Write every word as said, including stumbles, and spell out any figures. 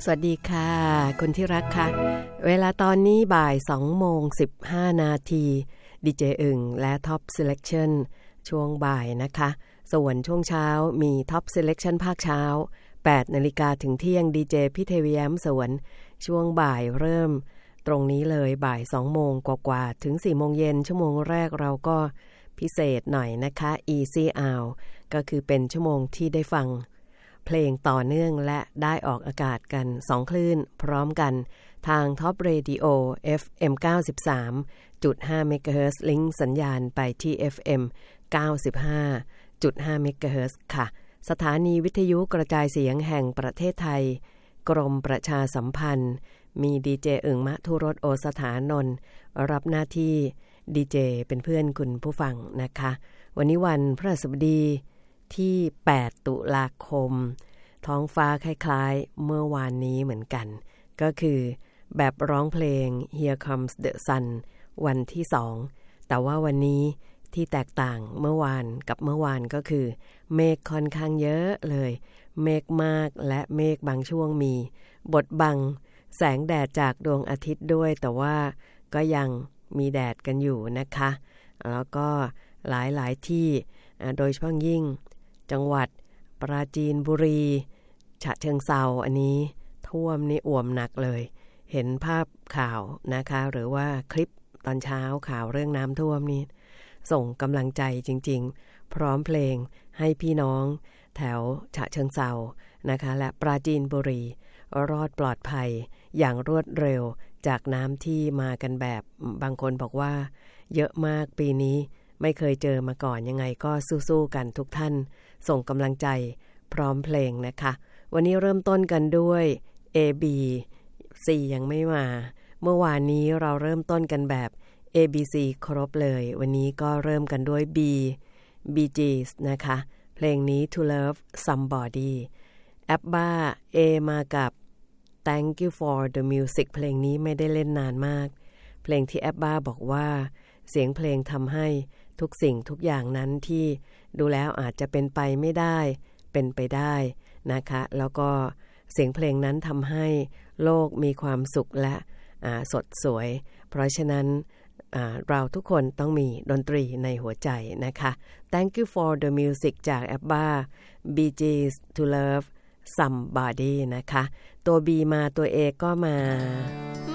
สวัสดีค่ะคนที่รักค่ะเวลาตอนนี้บ่ายสองโมงสิบห้านาทีดีเจอึ่งและ Top Selection ช่วงบ่ายนะคะส่วนช่วงเช้ามี Top Selection ภาคเช้าแปดนาฬิกาถึงเที่ยงดีเจพี่เทวีแย้มสวนช่วงบ่ายเริ่มตรงนี้เลยบ่ายสองโมงกว่าๆถึงสี่โมงเย็นชั่วโมงแรกเราก็พิเศษหน่อยนะคะ Easy Out ก็คือเป็นชั่วโมงที่ได้ฟังเพลงต่อเนื่องและได้ออกอากาศกันสองคลื่นพร้อมกันทาง Top Radio เอฟ เอ็ม เก้าสิบสามจุดห้า เมกะเฮิรตซ์ ลิงก์สัญญาณไปที่ เอฟ เอ็ม เก้าสิบห้าจุดห้า เมกะเฮิรตซ์ค่ะสถานีวิทยุกระจายเสียงแห่งประเทศไทยกรมประชาสัมพันธ์มีดีเจอึ่งมะทุรสโอสถานนท์รับหน้าที่ดีเจเป็นเพื่อนคุณผู้ฟังนะคะวันนี้วันพฤหัสบดีที่แปดตุลาคมท้องฟ้าคล้ายๆเมื่อวานนี้เหมือนกันก็คือแบบร้องเพลง Here Comes the Sun วันที่สองแต่ว่าวันนี้ที่แตกต่างเมื่อวานกับเมื่อวานก็คือเมฆค่อนข้างเยอะเลยเมฆมากและเมฆบางช่วงมีบดบังแสงแดดจากดวงอาทิตย์ด้วยแต่ว่าก็ยังมีแดดกันอยู่นะคะแล้วก็หลายๆที่โดยเฉพาะยิ่งจังหวัดปราจีนบุรีฉะเชิงเทราอันนี้ท่วมนี่อ่วมหนักเลยเห็นภาพข่าวนะคะหรือว่าคลิปตอนเช้าข่าวเรื่องน้ำท่วมนี่ส่งกำลังใจจริงๆพร้อมเพลงให้พี่น้องแถวฉะเชิงเทรานะคะและปราจีนบุรีรอดปลอดภัยอย่างรวดเร็วจากน้ำที่มากันแบบบางคนบอกว่าเยอะมากปีนี้ไม่เคยเจอมาก่อนยังไงก็สู้ๆกันทุกท่านส่งกำลังใจพร้อมเพลงนะคะวันนี้เริ่มต้นกันด้วย A B C ยังไม่มาเมื่อวานนี้เราเริ่มต้นกันแบบ A B C ครบเลยวันนี้ก็เริ่มกันด้วย B Bee Gees นะคะเพลงนี้ To Love Somebody แอปบ้า A มากับ Thank You for the Music เพลงนี้ไม่ได้เล่นนานมากเพลงที่แอปบ้าบอกว่าเสียงเพลงทำให้ทุกสิ่งทุกอย่างนั้นที่ดูแล้วอาจจะเป็นไปไม่ได้เป็นไปได้นะคะแล้วก็เสียงเพลงนั้นทำให้โลกมีความสุขและสดสวยเพราะฉะนั้นเราทุกคนต้องมีดนตรีในหัวใจนะคะ Thank you for the music จากแอปบ้า Bee Gees To Love Somebody นะคะตัว B มาตัว A ก็มา